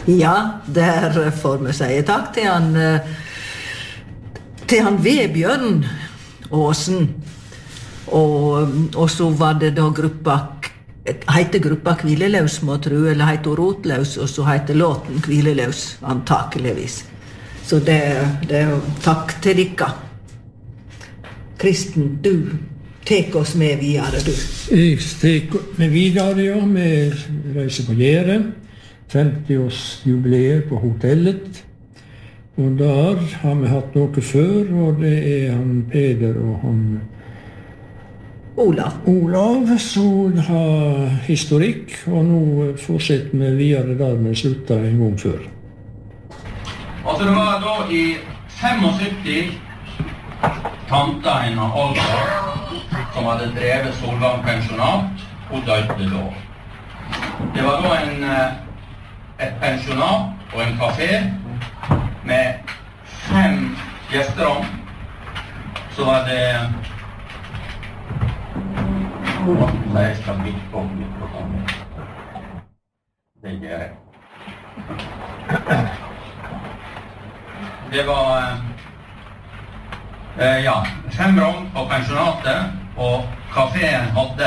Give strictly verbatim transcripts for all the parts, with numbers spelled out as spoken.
Ja, der får vi si takk til han til han Vebjørn Åsen. Og, og så var det da gruppa heter gruppa Kvileløs, må tro, eller heter Rotløs, og så heter låten Kvileløs, antakeligvis. Så det, det er takk til dere. Kristen, du tek oss med videre, du. Jeg tek med videre, ja. Vi reiser på Gjære. femti-årsjubileet på hotellet. Og der har vi hatt noe før, og det er han Peder og han Olav. Olav, som har historikk, og nå fortsetter vi videre der vi sluttet en gang før. Altså det var da i syttifem tanta henne Olga, som hadde drevet Solvang pensjonat, og døde da. Det var da en, et pensjonat og en kafé med fem gjesterom. Så var det Nei, jeg skal bli på mikrofonen. Det gjør jeg. Det var eh, ja, fem rom på pensjonatet, og kaféen hadde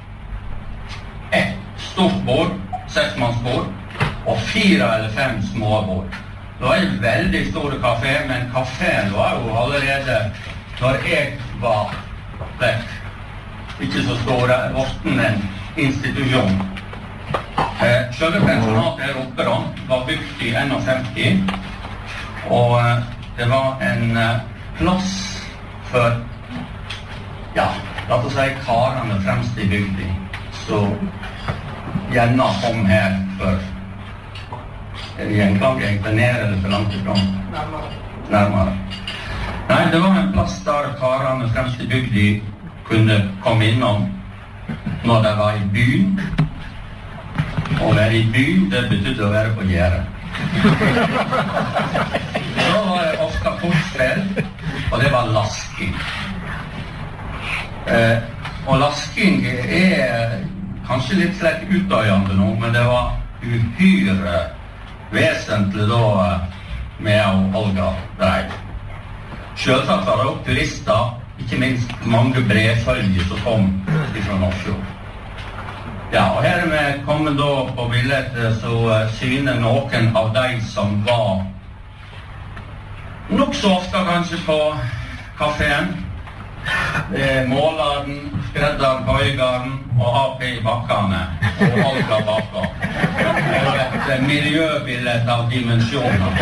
ett stort bord, seksmannsbord, og fire eller fem små bord. Det var en veldig stor kafé, men kaféen var jo allerede, når jeg var vekk, ikke så store, vorten en institusjon. Eh, Selve pensjonatet her oppe da, var bygd i femten, og eh, det var en eh, plass for, ja, la oss si karene fremst i bygden, så gjerne kom her for, er det gjenklag egentlig ned eller for langt ifra? Nærmere. Nærmere. Nei, det var en plass der karene fremst i bygden kunne komme innom når de var i byen. Å være i byen, det betydde å være på Gjære. Så var det ofte kortspill, og det var lasking. Eh, og lasking er kanskje litt slett utdøyende nå, men det var uhyre vesentlig da med å Olga dreiv. Selvsagt var det også turister, ikke minst mange brevfølger som kom fra Nordsjøen. Ja, og her er vi kommet da på bildet, så syner noen av de som var nok så ofte kanskje på kaféen. Måleren, skredderen, bøygeren og A P i bakkene og Olga bakka. Et miljøbildet av dimensjoner.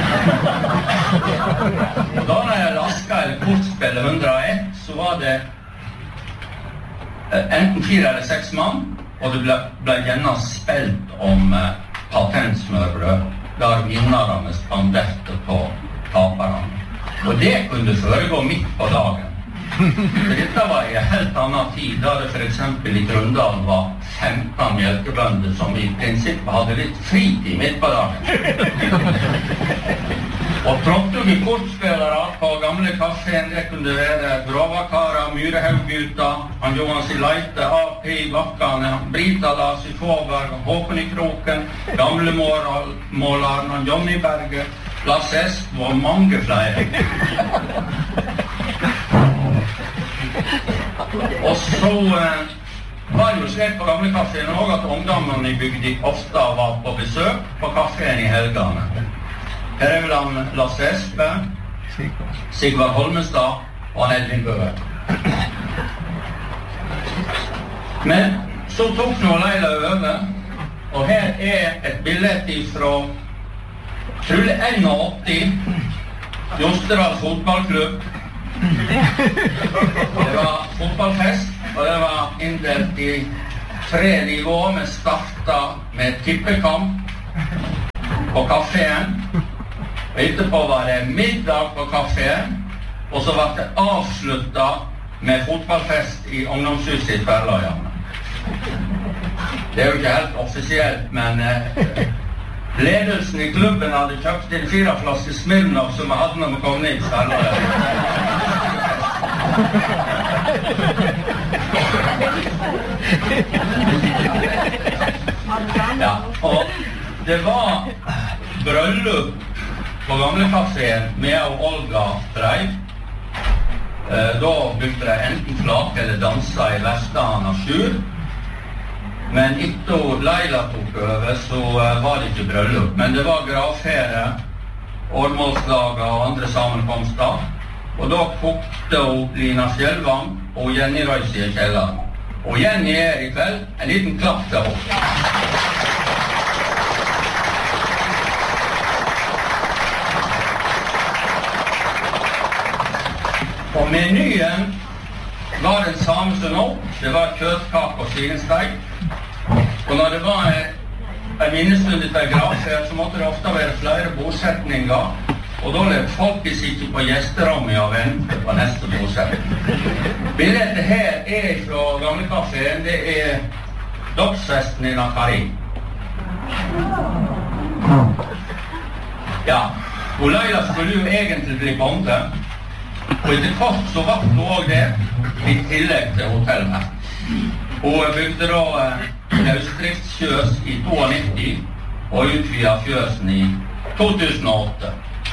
Da når jeg lasket eller kortspillet hundre og ett, så var det enten fire eller seks mann, og det ble, ble gjerne spilt om eh, patentsmørbrød, der vinnerne spanderte på taperne. Og det kunne foregå midt på dagen. Dette var i en helt annen tid, da det for eksempel i Grundalen var femten mjølkebønder som i prinsippet hadde litt fritid midt på dagen. Og trådte kortspillere på gamle kaféen, det kunne være Grovakara, Myrehaugguta, han Johan Sileite, A P i bakkene, Brita Lars i Fåberg, Håkon i Kroken, gamle måleren, han Johnny Berge, Lasse Esp og mange flere. Og så eh, var det jo slik på gamle kaféen også at ungdommene i bygden ofte var på besøk på kaféen i helgene. Her er vel han Lasse Espe, Sigvard Holmestad og han Edvin Bøe. Men så tok nå Leila over, og her er et bilde fra trolig åttien, Jostedal fotballklubb. Det var fotballfest, og det var inndelt i tre nivåer. Vi startet med tippekamp på kaféen, og etterpå var det middag på kaféen, og så var det avsluttet med fotballfest i ungdomshuset i Tverrløyene. Det er jo ikke helt offisielt, men eh, ledelsen i klubben hadde kjøpt inn fire flasker Smirnoff som vi hadde når vi kom ned i Tverrløyene. Ja, og det var bryllup på gamle kaféen med og Olga Frey. Eh, da brukte de enten flak eller dansa I Vestland av Sjur. Men etter Leila tok over, så uh, var det ikke bryllup. Men det var gravfere, årmålslager og andre sammenkomster. Og da kokte hun Lina Skjelvang og Jenny Røysi I kjelleren. Og Jenny er I kveld en liten klapp til henne. Og menyen var den samme som nå. Det var kjøttkake og svinesteik. Og når det var en minnestund etter gravferd, så måtte det ofte være flere bosetninger. Og da levde folk sitte på gjesterommet og vente på neste bosetning. Bildet her er fra gamle kaféen. Det er dåpsfesten I Nakari. Ja, og Leila skulle jo egentlig bli bonde. Og etter kort så var hun også det I tillegg til hotellet. Hun bygde da løsdriftsfjøs I nittito og utvidet fjøsen I to tusen og åtte.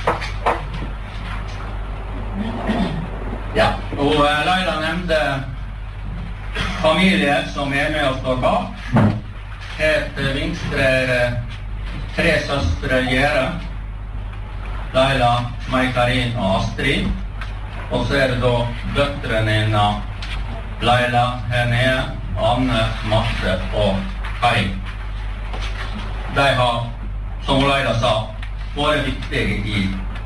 Ja, og Leila nevnte familie som er med og står bak. Et vinstre er tre søstre Gjere, Leila, Mai-Karin og Astrid. Og så er det da døtrene innan Leila her nede, Anne, Marte og Kai. De har, som Leila sa, vært viktige I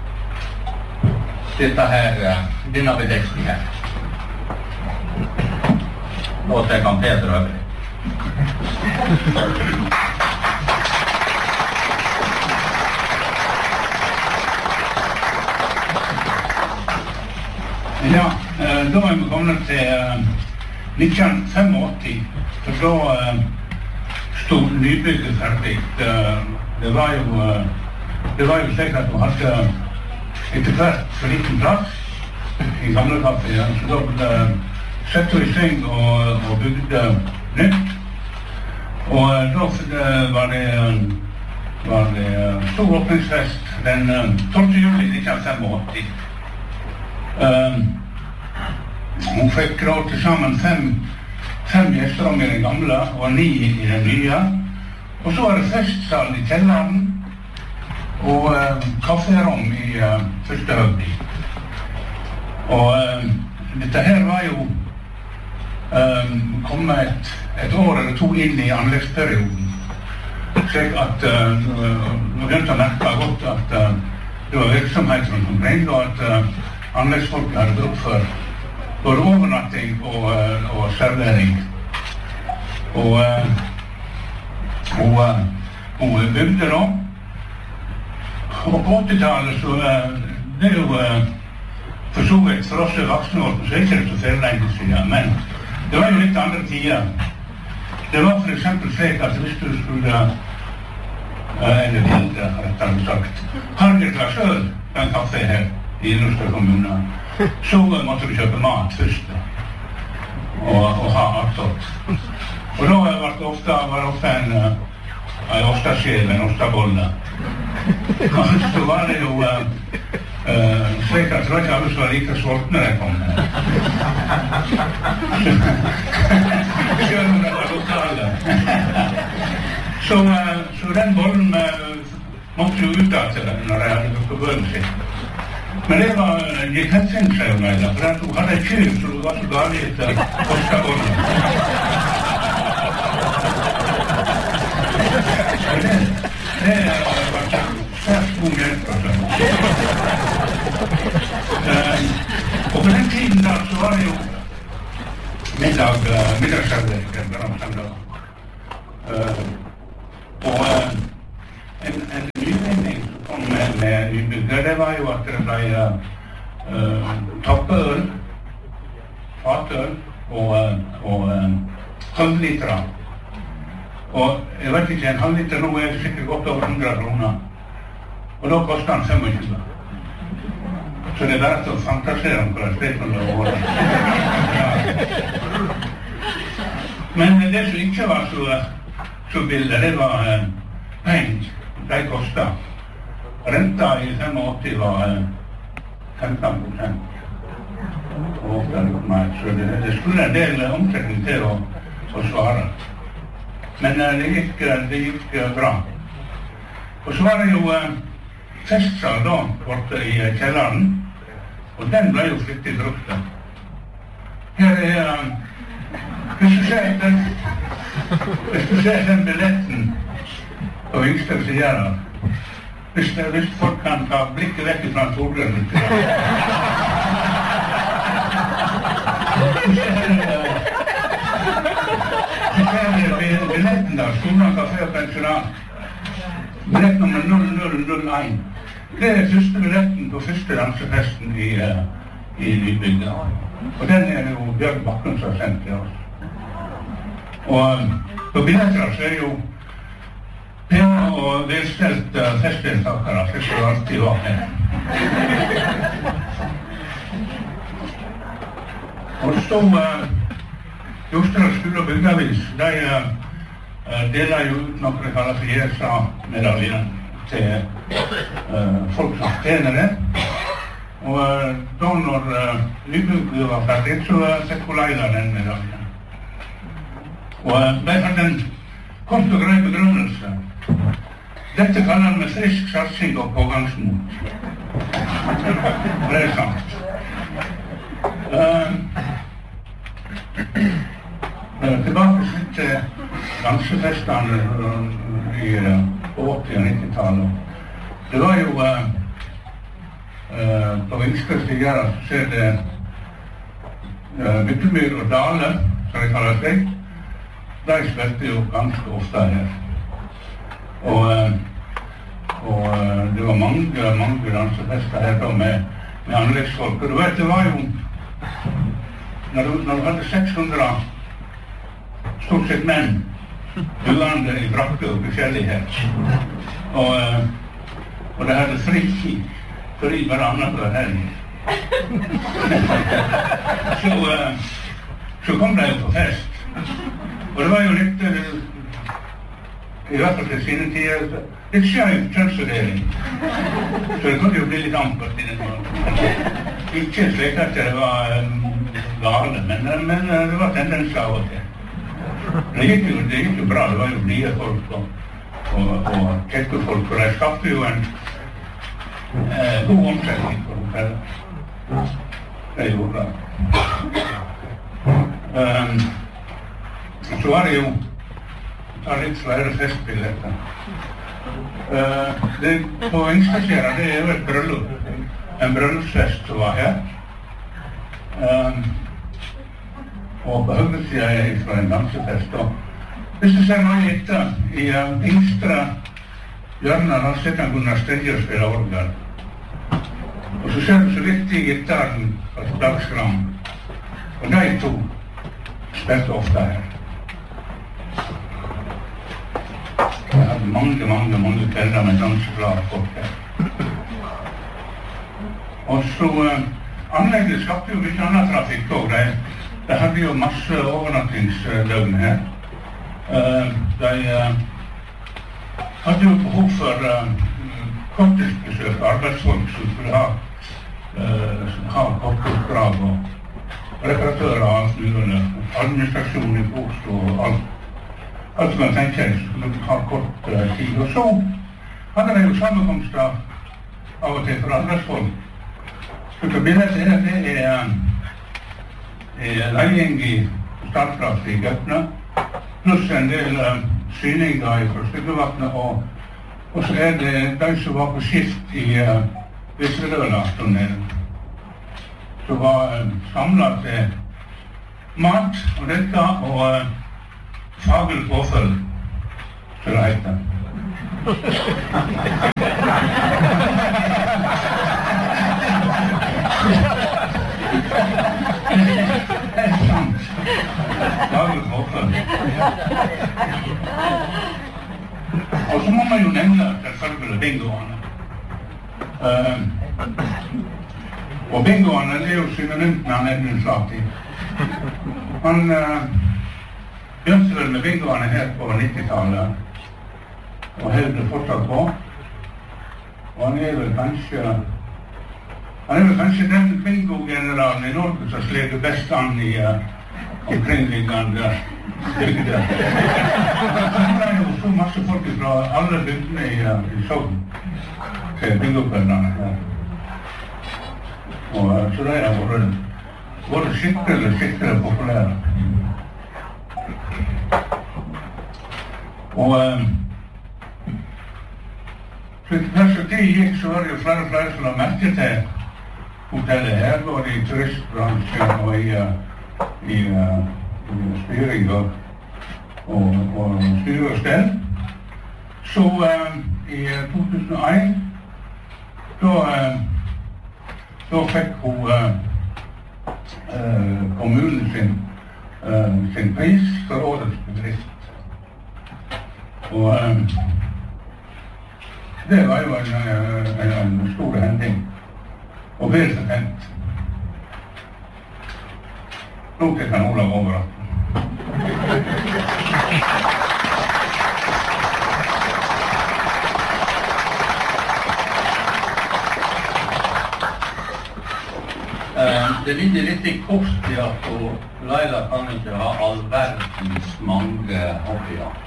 dette her, denne bedriften her. Og til kan Peter øvrig. Ja, da er vi kommet til nitten åttifem, for da stod nybygget ferdig. Det var jo, det var jo slik at vi hadde etter hvert for liten plass I gamle kaféen, så da sette vi I sving og, og bygde nytt. Og da var det, var det stor åpningsfest den tolvte juli nitten åttifem. Um, hun fikk da til sammen fem, fem gjesterom I den gamle og ni I den nye. Og så var det festsal I kjelleren og uh, kafferom I uh, første høgtid. Og uh, dette her var jo um, kommet et, et år eller to inn I anleggsperioden. Slik at uh, vi begynte å merke godt at uh, det var virksomhet rundt omkring, og at uh, anleggsfolk hadde bruk for både overnatting og, uh, og servering. Og hun uh, uh, bygde da. Og på åttitallet så uh, det er jo uh, for så vidt for oss voksne år, så er ikke det så fel lenge siden, men det var jo litt andre tider. Det var for eksempel slik at hvis du skulle uh, eller bilde, rettere sagt, har du klart selv den kaffe her I Ilderstø kommune, så måtte du kjøpe mat først og, og ha attåt. Og da var det ofte, var det ofte en, en ostaskjev, en ostabolle. Og så var det jo uh, uh, slik at det var ikke alle som var like sultne når jeg kom her. Selv om det var lokale. Så, uh, så den bollen uh, måtte jo ut av til når jeg hadde gått på bønnen sitt. Men det var, gikk hensyn seg jo meg da, for at du hadde et kyr, så du var så galt etter ostabollen. Så det, det var svært god hjelp, altså. Uh, og på den tiden da, så var det jo middag, uh, middagsservering, der om søndag. Uh, og uh, en, en nyvinning som kom med, med nybygger, det var jo at det ble uh, tappøl, fatøl og, uh, og uh, halvlitra. Og jeg vet ikke, en halvliter nå er sikkert godt over hundre kroner. Og da koster han tjuefem. Så det er bare til å fantasere om hva det er for å åre. Men det som ikke var så, så bildet, det var uh, penger. De kostet. renta i åttifem var femten prosent. Og så det, det skulle en del omsetning til å, å svare. Men det gikk, det gikk bra. Og så var det jo festsal da, borte i kjelleren, og den ble jo flittig brukt. Her er, hvis du ser den, hvis du ser den billetten på Yngstad Sigera, hvis, hvis folk kan ta blikket vekk fra Torbjørn litt, billetten da, Skolen Kafé og Pensjonat, billett nummer null null null én. Det er første billetten på første dansefesten i, uh, i Nybygda. Og den er jo Bjørn Bakken som har sendt til oss. Og um, på billetter så er det jo pene og velstelt uh, festdeltakere, slik det alltid var her. Og så uh, Jostedal skole og bygdavis, de uh, deler jo ut noe de kaller for Jesa-medaljen til uh, folk som tjener det. Og uh, da når uh, Nybygda var ferdig, så uh, fikk hun leila den medaljen. Og uh, de hadde en kort og grei begrunnelse. Dette kaller vi frisk satsing og pågangsmot. Det er sant. Uh, tilbake til dansefestene i åtti- og nitti-tallet. Det var jo uh, uh, på Yngstad Sigera så er det uh, Myttemyr og Dale, som det kalles det. De spilte jo ganske ofte her. Og, uh, og uh, det var mange, mange dansefester her da med, med anleggsfolk. Og du vet, det var jo Når du, når du hadde seks hundre stort sett menn buende i brakke og forskjellighet, og, og det hadde fri, fri bare annenhver helg, så, så kom de jo på fest. Og det var jo litt, i hvert fall til sine tider, litt skjøv kjønnsfordeling. Så det kunne jo bli litt ampert i den måten. Ikke slik at det var gale, men, men det var tendens av og til. Det gikk jo, det gikk jo bra, det var jo blide folk og, og, og kjekke folk, og de skapte jo en eh, god omsetning for å felle. Det gjorde det. Um, så var det jo ta litt flere festbilletter. Uh, det på Yngstad Sigera, det er jo et bryllup, en bryllupsfest som var her. Um, og på høyre siden er jeg fra en dansefest. Og hvis du ser noe etter, i uh, yngstre hjørnet, da sitter han Gunnar Stenje og spiller orgel. Og så ser du så litt i gitaren på Dagskram. Og de to spilte ofte her. Jeg hadde mange, mange, mange kvelder med danseklare folk her. Og så uh, anlegget skapte jo mye annen trafikk også. De hadde jo masse overnattingsdøgn her. Uh, de uh, hadde jo behov for uh, korttidsbesøk, arbeidsfolk som skulle ha, uh, ha korttidsoppdrag og reparatører og alt mulig, administrasjon i post og alt. Alt som man tenker som skulle ha kort uh, tid. Og så hadde de jo sammenkomster av og til for arbeidsfolk. Så til bildet er det er er legging i startplass i Gøtne, pluss en del uh, syninger i Styggevatnet, og, og så er det de som var på skift i uh, Visserøla-tunnelen, som var uh, samlet til mat og dette, og uh, fagel påfølg, så det heter. Det er sant. Fagel påfølg. Og så må man jo nevne selvfølgelig bingoene. Uh, og bingoene er jo synonymt med han Edmund Slati. Han uh, begynte vel med bingoene her på nitti-tallet, og hevde fortsatt på. og han er vel kanskje han er vel kanskje den bingo-generalen i Norge som sleger best an i uh, omkringliggende bygder. Han er jo så masse folk fra alle bygdene i, uh, i Sogn til bingo-kveldene. Ja. Og uh, så det er vært, vært skikkelig, skikkelig populære. Og um, slik perspektiv gikk, så var det jo flere og flere som la merke til hotellet her, både i turistbransjen og i, uh, i, uh, i styring og, og, og styre og stell. Så uh, i to tusen og en, da, uh, da fikk hun uh, uh, kommunen sin, uh, sin pris for årets bedrift. Og um, det var jo en, en, en stor hending, og vel fortent. Nå til kan Olav over. Det ligger litt i kort i at Laila kan ikke ha all verdens mange hobbyer.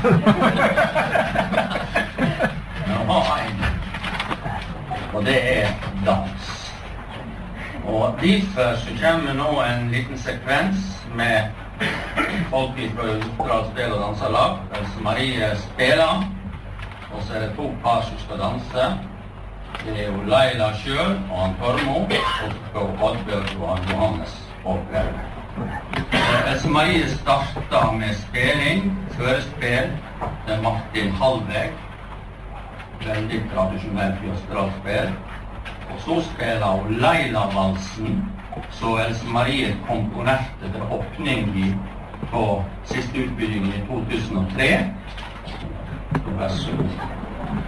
Jeg har en, og det er dans. Og derfor så kommer nå en liten sekvens med folk fra Oppdal Spel- og Danselag. Else Marie spiller, og så er det to par som skal danse. Det er jo Laila selv og han Tormo, og så skal Oddbjørg og han Johannes oppleve. Else Marie startet med spilling, førespill, det er Martin Hallveg, veldig tradisjonelt jøstralspill. Og så spiller hun Laila-valsen, så Else Marie komponerte til åpning på siste utbyggingen i to tusen og tre. Vær så god.